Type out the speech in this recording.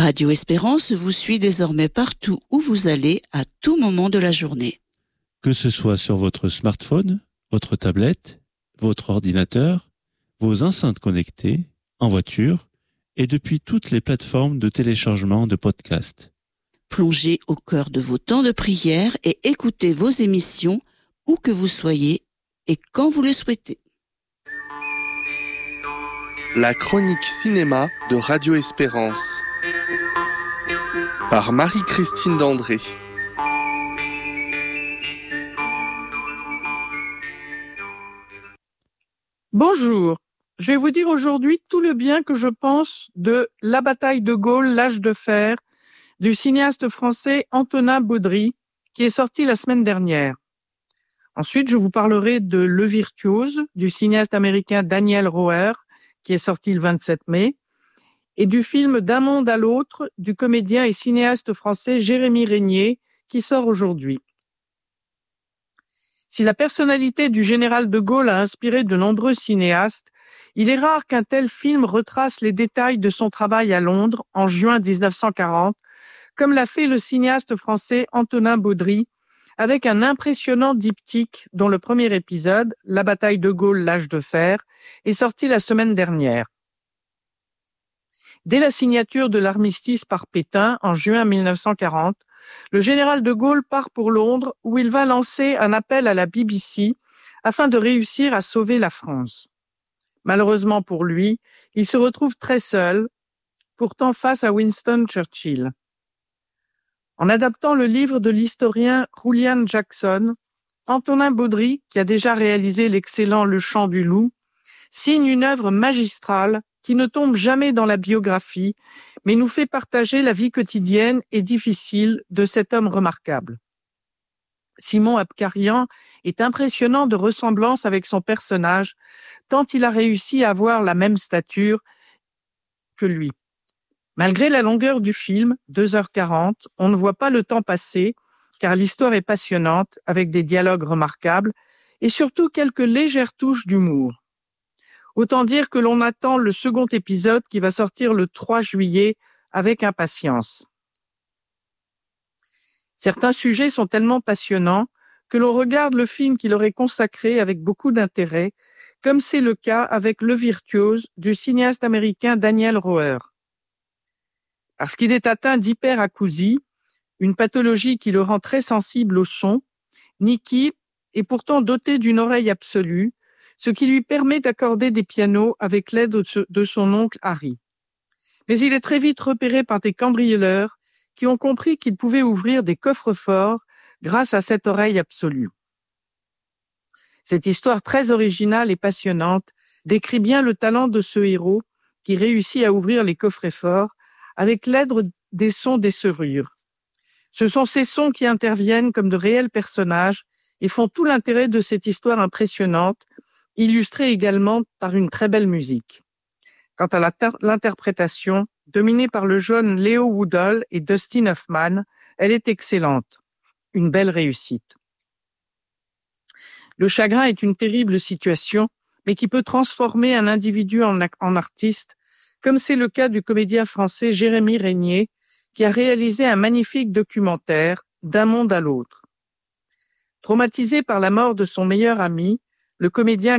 Radio Espérance vous suit désormais partout où vous allez à tout moment de la journée. Que ce soit sur votre smartphone, votre tablette, votre ordinateur, vos enceintes connectées, en voiture et depuis toutes les plateformes de téléchargement de podcasts. Plongez au cœur de vos temps de prière et écoutez vos émissions où que vous soyez et quand vous le souhaitez. La chronique cinéma de Radio Espérance par Marie-Christine Dandré. Bonjour, je vais vous dire aujourd'hui tout le bien que je pense de La bataille de Gaulle, l'âge de fer, du cinéaste français Antonin Baudry, qui est sorti la semaine dernière. Ensuite, je vous parlerai de Le Virtuose, du cinéaste américain Daniel Roher, qui est sorti le 27 mai, et du film D'un monde à l'autre, du comédien et cinéaste français Jérémy Régnier, qui sort aujourd'hui. Si la personnalité du général de Gaulle a inspiré de nombreux cinéastes, il est rare qu'un tel film retrace les détails de son travail à Londres en juin 1940, comme l'a fait le cinéaste français Antonin Baudry, avec un impressionnant diptyque dont le premier épisode, La bataille de Gaulle, l'âge de fer, est sorti la semaine dernière. Dès la signature de l'armistice par Pétain en juin 1940, le général de Gaulle part pour Londres où il va lancer un appel à la BBC afin de réussir à sauver la France. Malheureusement pour lui, il se retrouve très seul, pourtant face à Winston Churchill. En adaptant le livre de l'historien Julian Jackson, Antonin Baudry, qui a déjà réalisé l'excellent Le Chant du loup, signe une œuvre magistrale qui ne tombe jamais dans la biographie, mais nous fait partager la vie quotidienne et difficile de cet homme remarquable. Simon Abkarian est impressionnant de ressemblance avec son personnage, tant il a réussi à avoir la même stature que lui. Malgré la longueur du film, 2h40, on ne voit pas le temps passer, car l'histoire est passionnante, avec des dialogues remarquables, et surtout quelques légères touches d'humour. Autant dire que l'on attend le second épisode qui va sortir le 3 juillet avec impatience. Certains sujets sont tellement passionnants que l'on regarde le film qui leur est consacré avec beaucoup d'intérêt, comme c'est le cas avec Le Virtuose du cinéaste américain Daniel Roher. Parce qu'il est atteint d'hyperacousie, une pathologie qui le rend très sensible au son, Nicky est pourtant doté d'une oreille absolue, ce qui lui permet d'accorder des pianos avec l'aide de son oncle Harry. Mais il est très vite repéré par des cambrioleurs qui ont compris qu'il pouvait ouvrir des coffres-forts grâce à cette oreille absolue. Cette histoire très originale et passionnante décrit bien le talent de ce héros qui réussit à ouvrir les coffres-forts avec l'aide des sons des serrures. Ce sont ces sons qui interviennent comme de réels personnages et font tout l'intérêt de cette histoire impressionnante, illustrée également par une très belle musique. Quant à l'interprétation, dominée par le jeune Leo Woodall et Dustin Hoffman, elle est excellente. Une belle réussite. Le chagrin est une terrible situation, mais qui peut transformer un individu en artiste, comme c'est le cas du comédien français Jérémy Régnier, qui a réalisé un magnifique documentaire, D'un monde à l'autre. Traumatisé par la mort de son meilleur ami, le comédien